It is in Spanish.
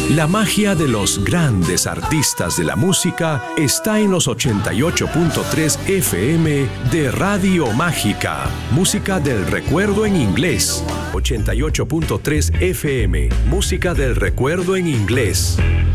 La magia de los grandes artistas de la música está en los 88.3 FM de Radio Mágica. Música del recuerdo en inglés. 88.3 FM. Música del recuerdo en inglés.